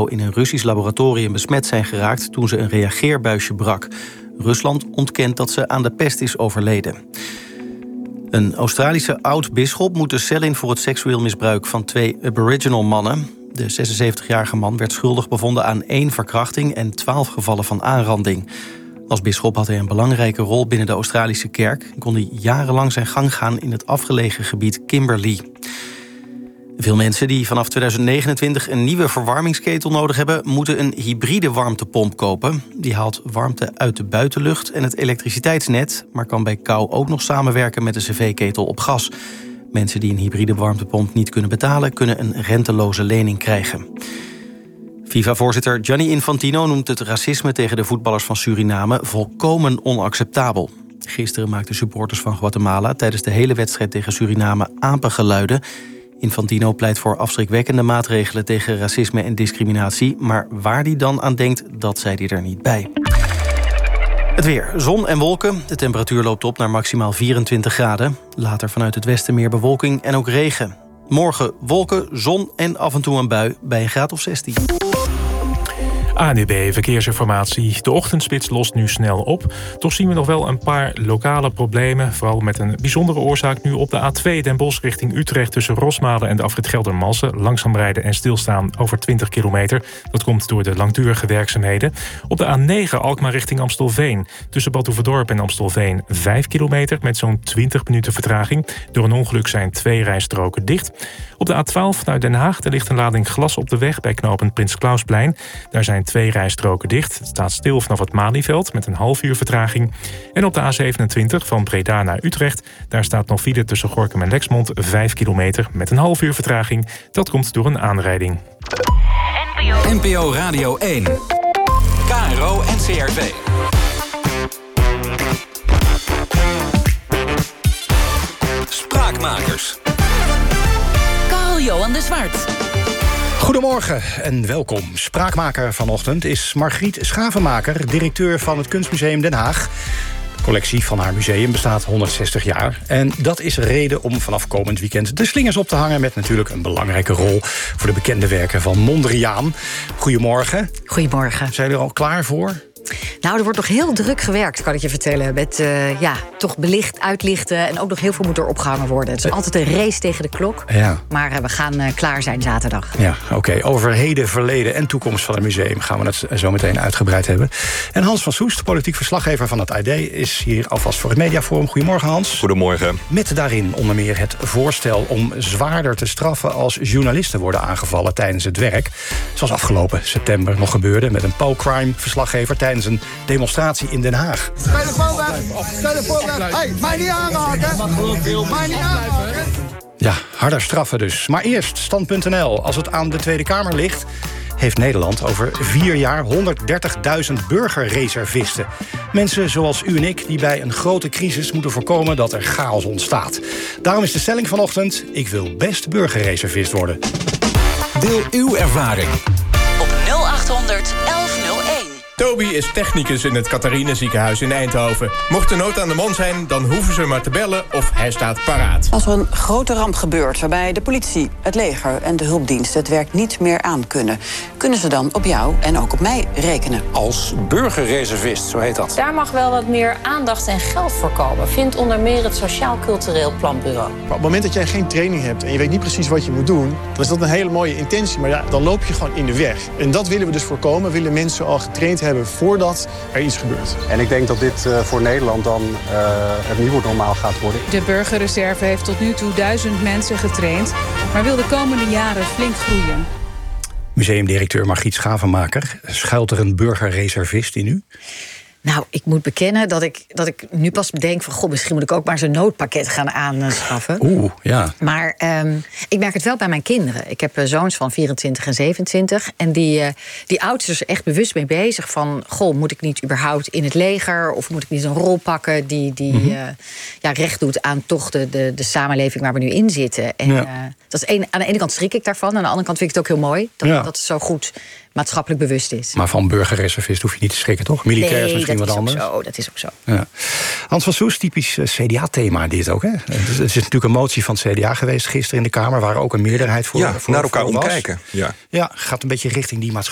zou in een Russisch laboratorium besmet zijn geraakt toen ze een reageerbuisje brak. Rusland ontkent dat ze aan de pest is overleden. Een Australische oud-bisschop moet de cel in voor het seksueel misbruik van 2 Aboriginal mannen. De 76-jarige man werd schuldig bevonden aan 1 verkrachting en 12 gevallen van aanranding. Als bisschop had hij een belangrijke rol binnen de Australische kerk en kon hij jarenlang zijn gang gaan in het afgelegen gebied Kimberley. Veel mensen die vanaf 2029 een nieuwe verwarmingsketel nodig hebben, moeten een hybride warmtepomp kopen. Die haalt warmte uit de buitenlucht en het elektriciteitsnet, maar kan bij kou ook nog samenwerken met de cv-ketel op gas. Mensen die een hybride warmtepomp niet kunnen betalen, kunnen een renteloze lening krijgen. FIFA-voorzitter Gianni Infantino noemt het racisme tegen de voetballers van Suriname volkomen onacceptabel. Gisteren maakten supporters van Guatemala tijdens de hele wedstrijd tegen Suriname apengeluiden. Infantino pleit voor afschrikwekkende maatregelen tegen racisme en discriminatie, maar waar hij dan aan denkt, dat zei hij er niet bij. Het weer. Zon en wolken. De temperatuur loopt op naar maximaal 24 graden. Later vanuit het westen meer bewolking en ook regen. Morgen wolken, zon en af en toe een bui bij een graad of 16. ANWB Verkeersinformatie. De ochtendspits lost nu snel op. Toch zien we nog wel een paar lokale problemen. Vooral met een bijzondere oorzaak nu op de A2 Den Bosch richting Utrecht tussen Rosmalen en de afrit Geldermalsen. Langzaam rijden en stilstaan over 20 kilometer. Dat komt door de langdurige werkzaamheden. Op de A9 Alkmaar richting Amstelveen. Tussen Bad Oeverdorp en Amstelveen 5 kilometer met zo'n 20 minuten vertraging. Door een ongeluk zijn 2 rijstroken dicht. Op de A12 naar Den Haag er ligt een lading glas op de weg bij knooppunt Prins Klausplein. Daar zijn 2 rijstroken dicht. Het staat stil vanaf het Malieveld met een half uur vertraging. En op de A27 van Breda naar Utrecht, daar staat nog file tussen Gorinchem en Lexmond 5 kilometer met een half uur vertraging. Dat komt door een aanrijding. NPO Radio 1. KRO NCRV. Spraakmakers. Carl-Johan de Zwart. Goedemorgen en welkom. Spraakmaker vanochtend is Margriet Schavenmaker, directeur van het Kunstmuseum Den Haag. De collectie van haar museum bestaat 160 jaar. En dat is reden om vanaf komend weekend de slingers op te hangen, met natuurlijk een belangrijke rol voor de bekende werken van Mondriaan. Goedemorgen. Goedemorgen. Zijn jullie er al klaar voor? Nou, er wordt nog heel druk gewerkt, kan ik je vertellen. Met toch belicht, uitlichten en ook nog heel veel moet er opgehangen worden. Het is altijd een race tegen de klok. Ja. Maar we gaan klaar zijn zaterdag. Ja, oké. Over heden, verleden en toekomst van het museum gaan we het zo meteen uitgebreid hebben. En Hans van Soest, politiek verslaggever van het AD, is hier alvast voor het Mediaforum. Goedemorgen, Hans. Goedemorgen. Met daarin onder meer het voorstel om zwaarder te straffen als journalisten worden aangevallen tijdens het werk. Zoals afgelopen september nog gebeurde met een Pocrime-verslaggever tijdens een demonstratie in Den Haag. Hey, mij niet aanraken! Mij niet aanraken! Ja, harder straffen dus. Maar eerst Stand.nl. Als het aan de Tweede Kamer ligt, heeft Nederland over 4 jaar 130.000 burgerreservisten. Mensen zoals u en ik die bij een grote crisis moeten voorkomen dat er chaos ontstaat. Daarom is de stelling vanochtend: ik wil best burgerreservist worden. Deel uw ervaring op 0800 1101. Toby is technicus in het Catharina ziekenhuis in Eindhoven. Mocht er nood aan de man zijn, dan hoeven ze maar te bellen of hij staat paraat. Als er een grote ramp gebeurt waarbij de politie, het leger en de hulpdiensten het werk niet meer aan kunnen, kunnen ze dan op jou en ook op mij rekenen? Als burgerreservist, zo heet dat. Daar mag wel wat meer aandacht en geld voor komen, vindt onder meer het Sociaal Cultureel Planbureau. Maar op het moment dat jij geen training hebt en je weet niet precies wat je moet doen, dan is dat een hele mooie intentie, maar ja, dan loop je gewoon in de weg. En dat willen we dus voorkomen. We willen mensen al getraind hebben voordat er iets gebeurt. En ik denk dat dit voor Nederland dan het nieuwe normaal gaat worden. De burgerreserve heeft tot nu toe 1000 mensen getraind, maar wil de komende jaren flink groeien. Museumdirecteur Margriet Schavenmaker. Schuilt er een burgerreservist in u? Nou, ik moet bekennen dat ik nu pas denk van, goh, misschien moet ik ook maar zo'n noodpakket gaan aanschaffen. Oeh, ja. Maar ik merk het wel bij mijn kinderen. Ik heb zoons van 24 en 27. En die oudste is er echt bewust mee bezig van, goh, moet ik niet überhaupt in het leger? Of moet ik niet een rol pakken die recht doet aan toch de samenleving waar we nu in zitten? En dat is aan de ene kant schrik ik daarvan. Aan de andere kant vind ik het ook heel mooi dat het zo goed maatschappelijk bewust is. Maar van burgerreservist hoef je niet te schrikken, toch? Militair is misschien wat anders. Dat is ook zo. Ja. Hans van Soest, typisch CDA-thema dit ook, hè? Het is natuurlijk een motie van het CDA geweest gisteren in de Kamer, waar ook een meerderheid voor naar elkaar omkijken. Ja, gaat een beetje richting die